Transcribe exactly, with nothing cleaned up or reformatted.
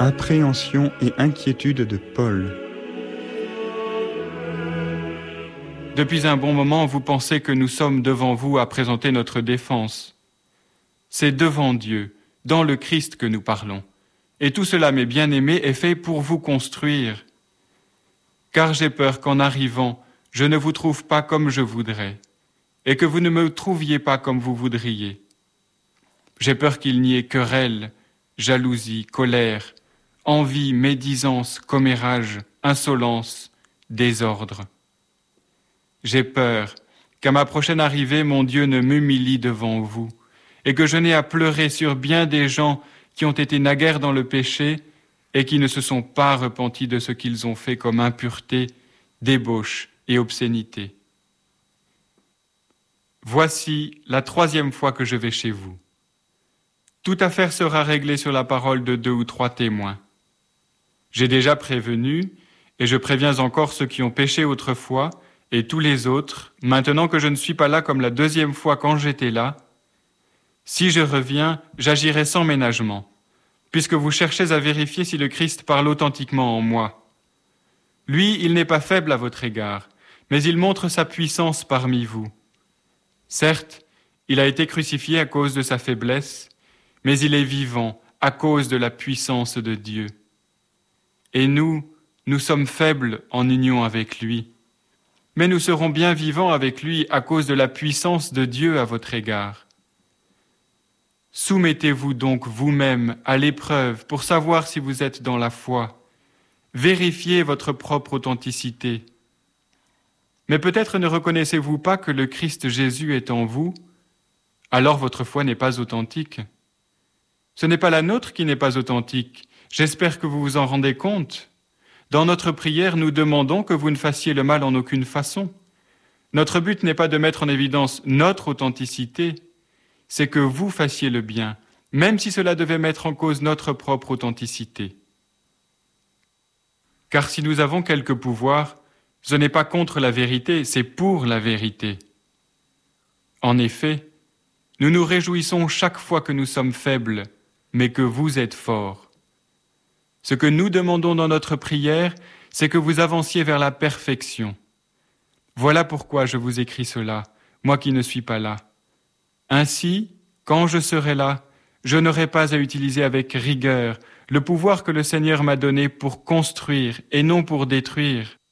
Appréhension et inquiétude de Paul. Depuis un bon moment, vous pensez que nous sommes devant vous à présenter notre défense. C'est devant Dieu, dans le Christ que nous parlons. Et tout cela, mes bien-aimés, est fait pour vous construire. Car j'ai peur qu'en arrivant, je ne vous trouve pas comme je voudrais, et que vous ne me trouviez pas comme vous voudriez. J'ai peur qu'il n'y ait querelle, jalousie, colère, envie, médisance, commérage, insolence, désordre. J'ai peur qu'à ma prochaine arrivée, mon Dieu ne m'humilie devant vous, et que je n'ai à pleurer sur bien des gens qui ont été naguère dans le péché et qui ne se sont pas repentis de ce qu'ils ont fait comme impureté, débauche et obscénité. Voici la troisième fois que je vais chez vous. Toute affaire sera réglée sur la parole de deux ou trois témoins. J'ai déjà prévenu, et je préviens encore ceux qui ont péché autrefois, et tous les autres, maintenant que je ne suis pas là comme la deuxième fois quand j'étais là. Si je reviens, j'agirai sans ménagement, puisque vous cherchez à vérifier si le Christ parle authentiquement en moi. Lui, il n'est pas faible à votre égard, mais il montre sa puissance parmi vous. Certes, il a été crucifié à cause de sa faiblesse, mais il est vivant à cause de la puissance de Dieu. Et nous, nous sommes faibles en union avec lui, mais nous serons bien vivants avec lui à cause de la puissance de Dieu à votre égard. Soumettez-vous donc vous-même à l'épreuve pour savoir si vous êtes dans la foi. Vérifiez votre propre authenticité. Mais peut-être ne reconnaissez-vous pas que le Christ Jésus est en vous, alors votre foi n'est pas authentique. Ce n'est pas la nôtre qui n'est pas authentique. J'espère que vous vous en rendez compte. Dans notre prière, nous demandons que vous ne fassiez le mal en aucune façon. Notre but n'est pas de mettre en évidence notre authenticité, c'est que vous fassiez le bien, même si cela devait mettre en cause notre propre authenticité. Car si nous avons quelque pouvoir, ce n'est pas contre la vérité, c'est pour la vérité. En effet, nous nous réjouissons chaque fois que nous sommes faibles, mais que vous êtes forts. Ce que nous demandons dans notre prière, c'est que vous avanciez vers la perfection. Voilà pourquoi je vous écris cela, moi qui ne suis pas là. Ainsi, quand je serai là, je n'aurai pas à utiliser avec rigueur le pouvoir que le Seigneur m'a donné pour construire et non pour détruire.